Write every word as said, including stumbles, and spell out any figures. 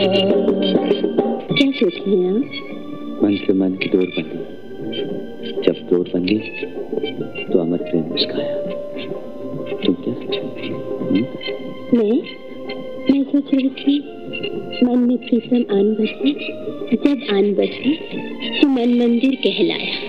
क्या सोच रहे हैं आप? मन से मन की डोर बंधी, जब डोर बंधी तो अमर प्रेम मुस्काया। तुम क्या सोच? मैं मैं सोच रही थी मन में प्रीतम आन बसे, जब आन बसे तो मन मंदिर कहलाया।